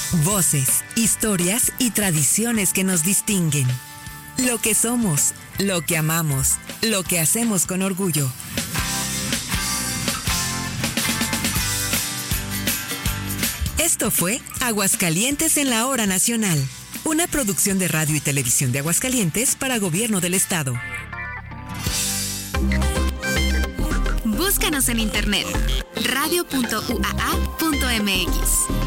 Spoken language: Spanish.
Voces, historias y tradiciones que nos distinguen. Lo que somos, lo que amamos, lo que hacemos con orgullo. Esto fue Aguascalientes en la Hora Nacional, una producción de Radio y Televisión de Aguascalientes para Gobierno del Estado. Búscanos en internet radio.uaa.mx.